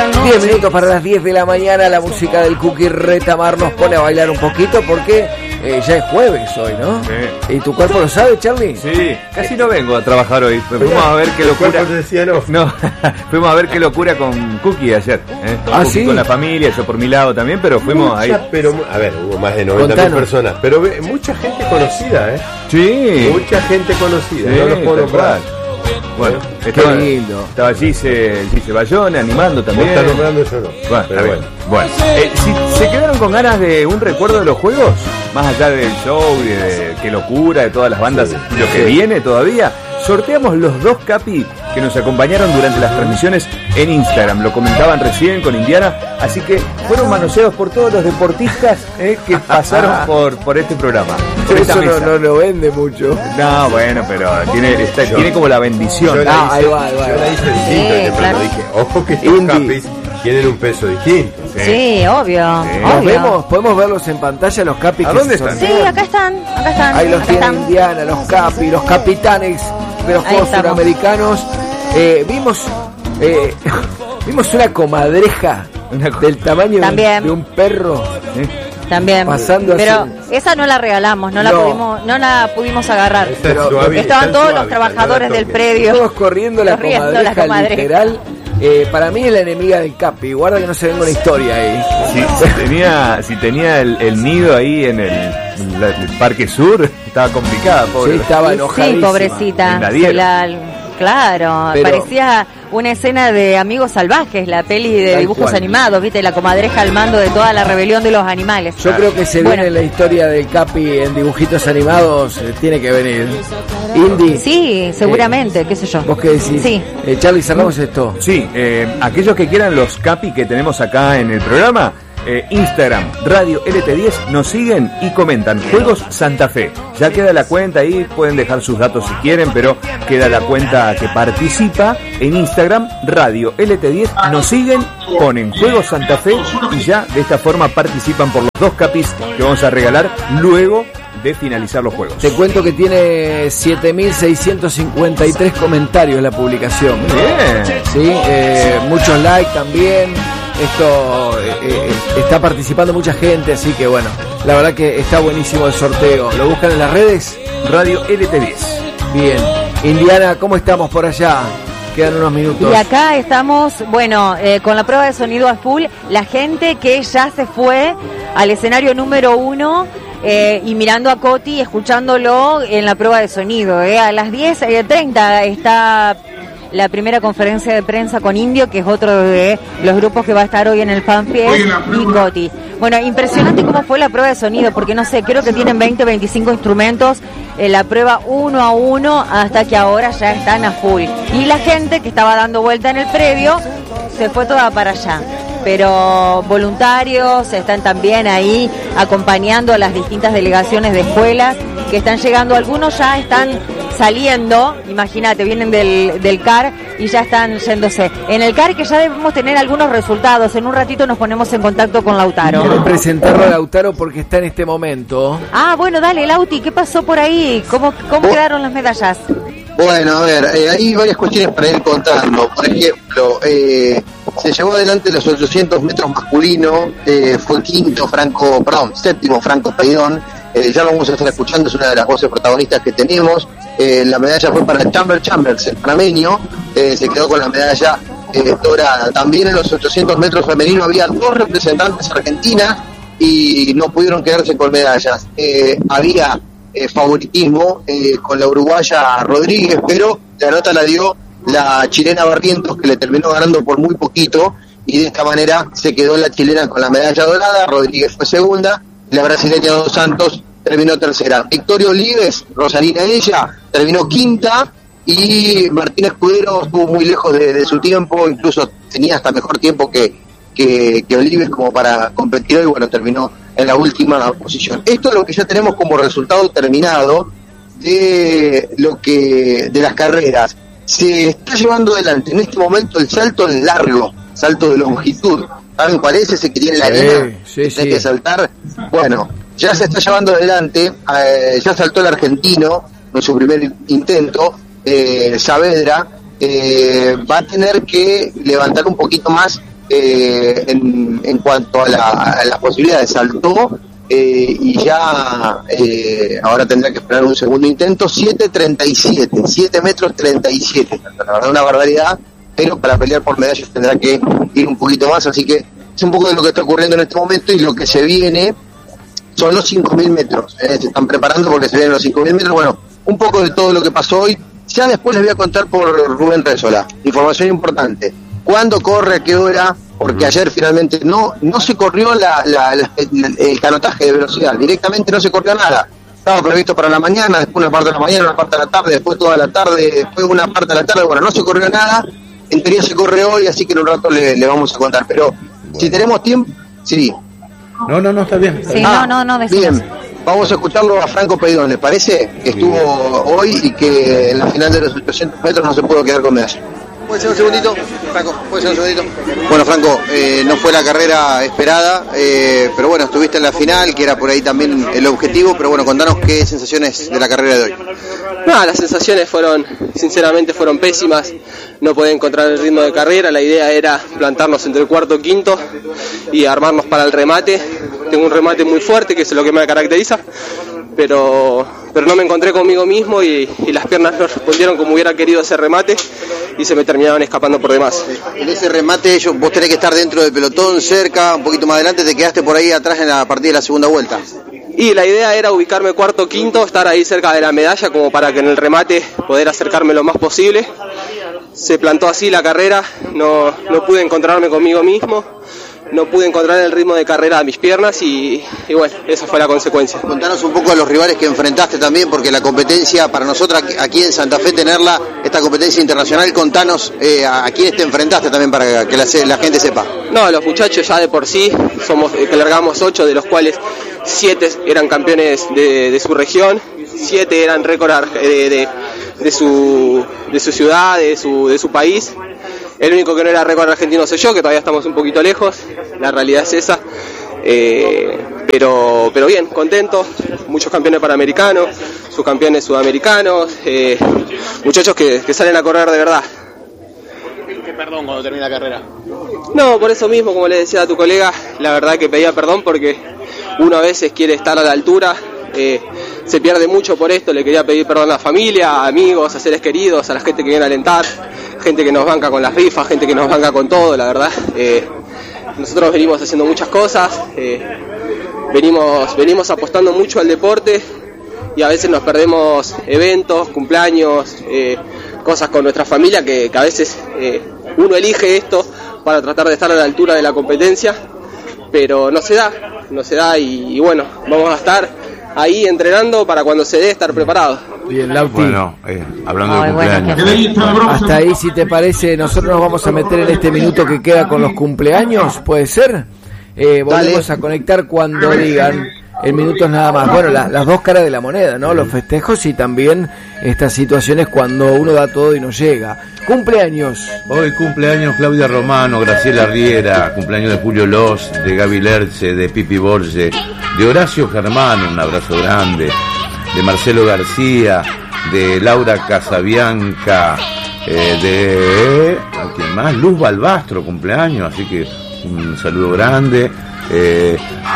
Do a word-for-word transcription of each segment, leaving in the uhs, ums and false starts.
diez minutos para las diez de la mañana, la música del Cookie Retamar nos pone a bailar un poquito porque eh, ya es jueves hoy, ¿no? Sí. ¿Y tu cuerpo lo sabe, Charlie? Sí, casi no vengo a trabajar hoy. Fuimos a ver qué locura. Decía no. No, fuimos a ver qué locura con Cookie ayer. ¿eh? Ah, Cookie ¿sí? Con la familia, yo por mi lado también, pero fuimos Mucha, ahí. Pero, a ver, hubo más de noventa mil personas, pero ve, mucha gente conocida, ¿eh? Sí. Mucha gente conocida, Sí, no los puedo tal nombrar. cual. Bueno, estaba, lindo. estaba Gise, Gise Bayona animando Vos también. estás nombrando, yo no. Bueno, pero está bueno. bien. Bueno, eh, si se quedaron con ganas de un recuerdo de los juegos, más allá del show y de qué locura de todas las bandas, Sí. lo que viene todavía, sorteamos los dos Capi que nos acompañaron durante las transmisiones en Instagram. Lo comentaban recién con Indiana, así que fueron manoseados por todos los deportistas eh, que pasaron por, por este programa. Por esta Eso no, mesa. no lo vende mucho. No, bueno, pero tiene, está- tiene como la bendición. Yo la Ah, hice, ahí va, ahí va, yo ahí va. la hice distinto, Sí, de pronto claro. dije, ojo que estos Indy. capis tienen un peso distinto. Sí, obvio. Sí. ¿Los obvio. vemos? ¿Podemos verlos en pantalla los Capi? ¿A que dónde se están? Sí, sortean? acá están, acá están. Ahí los acá tiene están. Indiana, los Capi, los capitanes de los Ahí Juegos estamos. Suramericanos. Eh, vimos eh, vimos una comadreja Una co- del tamaño de, También. de un perro. ¿eh? También. Pasando Pero así. esa no la regalamos, no la No. pudimos, no la pudimos agarrar. Esta Pero es su hábitat, Estaban está en todos su los hábitat, trabajadores no la del toques. predio. Todos corriendo la Corriendo la comadreja, comadreja. literal. Eh, para mí es la enemiga del Capi. Guarda que no se venga una historia ahí. Si, si tenía, si tenía el, el nido ahí en el, la- el Parque Sur, estaba complicada, pobre. Sí, estaba Sí, enojadísima. pobrecita. La Se dieron. la- claro, Pero- parecía una escena de Amigos Salvajes, la peli de Tal dibujos cual. animados, viste, la comadreja al mando de toda la rebelión de los animales. Yo creo que se Bueno. viene la historia del Capi en dibujitos animados. eh, tiene que venir. Indy, Sí, seguramente, qué sé yo. ¿vos qué decís? Sí. Eh, Charlie, cerramos esto. Sí, eh, aquellos que quieran los Capi que tenemos acá en el programa, eh, Instagram, Radio L T diez, nos siguen y comentan Juegos Santa Fe. Ya queda la cuenta ahí, pueden dejar sus datos si quieren, pero queda la cuenta que participa en Instagram, Radio L T diez, nos siguen, ponen Juegos Santa Fe y ya de esta forma participan por los dos Capis que vamos a regalar luego de finalizar los juegos. Te cuento que tiene siete mil seiscientos cincuenta y tres comentarios la publicación. Bien. Sí, eh, muchos likes también. Esto eh, eh, está participando mucha gente, así que bueno, la verdad que está buenísimo el sorteo. ¿Lo buscan en las redes? Radio L T diez. Bien. Indiana, ¿cómo estamos por allá? Quedan unos minutos. Y acá estamos, bueno, eh, con la prueba de sonido a full, la gente que ya se fue al escenario número uno eh, y mirando a Coti, escuchándolo en la prueba de sonido. Eh. A las diez treinta está la primera conferencia de prensa con Indio, que es otro de los grupos que va a estar hoy en el Fanfiest, y Coti. Bueno, impresionante cómo fue la prueba de sonido, porque no sé, creo que tienen veinte, veinticinco instrumentos, eh, la prueba uno a uno, hasta que ahora ya están a full. Y la gente que estaba dando vuelta en el predio, se fue toda para allá. Pero voluntarios están también ahí acompañando a las distintas delegaciones de escuelas que están llegando. Algunos ya están saliendo, imagínate, vienen del, del C A R y ya están yéndose. En el C A R que ya debemos tener algunos resultados. En un ratito nos ponemos en contacto con Lautaro. Quiero presentarlo a Lautaro porque está en este momento. Ah, bueno, dale, Lauti, ¿qué pasó por ahí? ¿Cómo, cómo Oh. quedaron las medallas? Bueno, a ver, eh, hay varias cuestiones para ir contando. Por ejemplo, eh, se llevó adelante los ochocientos metros masculinos, eh, fue quinto Franco, perdón, séptimo Franco Peidón. Eh, ya lo vamos a estar escuchando, es una de las voces protagonistas que tenemos. Eh, la medalla fue para Chamber Chambers, el panameño, eh, se quedó con la medalla eh, dorada. También en los ochocientos metros femeninos había dos representantes argentinas y no pudieron quedarse con medallas. Eh, había eh, favoritismo eh, con la uruguaya Rodríguez, pero la nota la dio la chilena Barrientos, que le terminó ganando por muy poquito, y de esta manera se quedó la chilena con la medalla dorada. Rodríguez fue segunda, la brasileña Dos Santos terminó tercera. Victoria Olives, Rosalina ella, terminó quinta, y Martín Escudero estuvo muy lejos de, de su tiempo, incluso tenía hasta mejor tiempo que, que, que Olives como para competir, y bueno, terminó en la última posición. Esto es lo que ya tenemos como resultado terminado de lo que de las carreras. Se está llevando adelante en este momento el salto en largo, salto de longitud. ¿Saben cuál es ese que tiene la Sí, arena? sí, que sí. hay que saltar. Bueno, ya se está llevando adelante, eh, ya saltó el argentino en su primer intento, eh, Saavedra, eh, va a tener que levantar un poquito más eh, en, en cuanto a la, a las posibilidades. Saltó eh, y ya eh, ahora tendrá que esperar un segundo intento. Siete treinta y siete, siete metros treinta y siete, la verdad una barbaridad, pero para pelear por medallas tendrá que ir un poquito más, así que es un poco de lo que está ocurriendo en este momento, y lo que se viene son los cinco mil metros, ¿eh? Se están preparando porque se vienen los cinco mil metros. Bueno, un poco de todo lo que pasó hoy. Ya después les voy a contar por Rubén Resola. Información importante. ¿Cuándo corre? ¿A qué hora? Porque ayer finalmente no no se corrió la, la, la, el, el canotaje de velocidad. Directamente no se corrió nada. Estaba previsto para la mañana, después una parte de la mañana, una parte de la tarde, después toda la tarde, después una parte de la tarde. Bueno, no se corrió nada. En teoría se corre hoy, así que en un rato le, le vamos a contar. Pero bueno, si tenemos tiempo, sí. No, no, no, está bien. Sí, ah, no, no, no, decimos. Bien, vamos a escucharlo a Franco Peidón, ¿les parece? Que estuvo bien hoy y que en la final de los ochocientos metros no se pudo quedar con medalla. ¿Puede ser un segundito, Franco? ¿Puede ser un segundito? Bueno, Franco, eh, no fue la carrera esperada, eh, pero bueno, estuviste en la final, que era por ahí también el objetivo, pero bueno, contanos qué sensaciones de la carrera de hoy. No, las sensaciones fueron, sinceramente fueron pésimas, no podía encontrar el ritmo de carrera, la idea era plantarnos entre el cuarto y quinto y armarnos para el remate. Tengo un remate muy fuerte, que es lo que me caracteriza, pero, pero no me encontré conmigo mismo y, y las piernas no respondieron como hubiera querido ese remate y se me terminaban escapando por demás. En ese remate yo, vos tenés que estar dentro del pelotón, cerca, un poquito más adelante, te quedaste por ahí atrás en la partida de la segunda vuelta. Y la idea era ubicarme cuarto quinto, estar ahí cerca de la medalla como para que en el remate poder acercarme lo más posible. Se plantó así la carrera, no, no pude encontrarme conmigo mismo, no pude encontrar el ritmo de carrera a mis piernas y, y bueno, esa fue la consecuencia. Contanos un poco de los rivales que enfrentaste también, porque la competencia, para nosotros aquí en Santa Fe tenerla, esta competencia internacional, contanos eh, a, a quiénes te enfrentaste también para que la, la gente sepa. No, los muchachos ya de por sí, somos eh, que largamos ocho, de los cuales siete eran campeones de, de su región, siete eran récord de, de, de, su, de su ciudad, de su, de su país. El único que no era récord argentino soy yo, que todavía estamos un poquito lejos, la realidad es esa. Eh, pero, pero bien, contento, muchos campeones panamericanos, subcampeones sudamericanos, eh, muchachos que, que salen a correr de verdad. ¿Qué perdón cuando termina la carrera? No, por eso mismo, como le decía a tu colega, la verdad que pedía perdón porque uno a veces quiere estar a la altura, eh, se pierde mucho por esto. Le quería pedir perdón a la familia, a amigos, a seres queridos, a la gente que viene a alentar, gente que nos banca con las rifas, gente que nos banca con todo, la verdad. Eh, nosotros venimos haciendo muchas cosas, eh, venimos, venimos apostando mucho al deporte y a veces nos perdemos eventos, cumpleaños, eh, cosas con nuestra familia que, que a veces eh, uno elige esto para tratar de estar a la altura de la competencia, pero no se da, no se da y, y bueno, vamos a estar ahí entrenando para cuando se dé estar preparados. Bien, Lauti. Bueno, eh, hablando Ay, de cumpleaños. bueno, Hasta ahí, si te parece, nosotros nos vamos a meter en este minuto que queda con los cumpleaños, ¿puede ser? Eh, volvemos a conectar cuando digan. El minuto es nada más. Bueno, la, las dos caras de la moneda, ¿no? Los festejos y también estas situaciones cuando uno da todo y no llega. Cumpleaños. Hoy cumpleaños Claudia Romano, Graciela Riera, cumpleaños de Julio Los, de Gaby Lerche, de Pipi Borge, de Horacio Germán, un abrazo grande, de Marcelo García, de Laura Casabianca, eh, de... ¿a quién más? Luz Balbastro, cumpleaños, así que un saludo grande. Eh,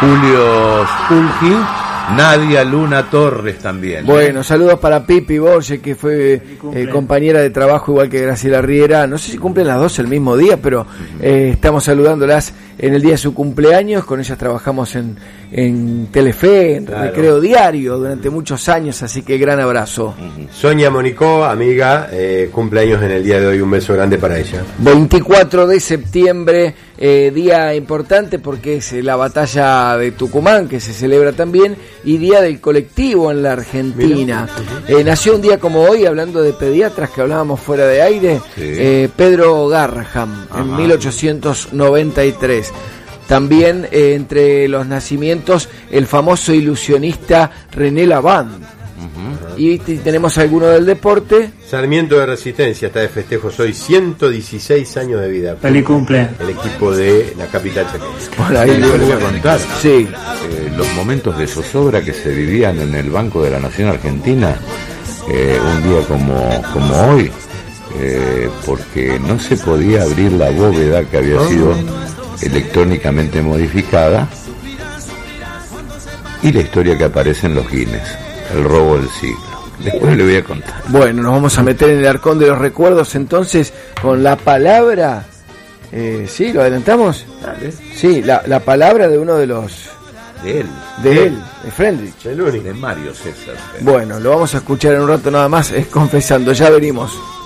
Julio Spulgi, Nadia Luna Torres también. Bueno, saludos para Pipi Borge, que fue eh, compañera de trabajo igual que Graciela Riera. No sé si cumplen las dos el mismo día, pero eh, estamos saludándolas en el día de su cumpleaños. Con ellas trabajamos en, en Telefe, en claro. Recreo Diario durante muchos años, así que gran abrazo. Sonia Monicó, amiga, eh, cumpleaños en el día de hoy, un beso grande para ella. veinticuatro de septiembre, eh, día importante porque es la batalla de Tucumán, que se celebra también, y día del colectivo en la Argentina. Eh, nació un día como hoy, hablando de pediatras que hablábamos fuera de aire, sí. eh, Pedro Garraham, Ajá. en mil ochocientos noventa y tres. También eh, entre los nacimientos el famoso ilusionista René Lavand. Uh-huh. Y, y tenemos alguno del deporte. Sarmiento de Resistencia está de festejos hoy, ciento dieciséis años de vida. Feliz cumple. El equipo de la capital chaqueña. Por ahí les voy a contar. Sí. Eh, los momentos de zozobra que se vivían en el Banco de la Nación Argentina, eh, un día como, como hoy. eh, porque no se podía abrir la bóveda que había sido electrónicamente modificada, y la historia que aparece en los Guinness, el robo del siglo. Después le voy a contar. Bueno, nos vamos a meter en el arcón de los recuerdos entonces con la palabra, eh, ¿sí? ¿Lo adelantamos? Dale. Sí, la, la palabra de uno de los... De él. De él, él de Friendrich. De Mario César. Bueno, lo vamos a escuchar en un rato nada más, es Confesando, ya venimos.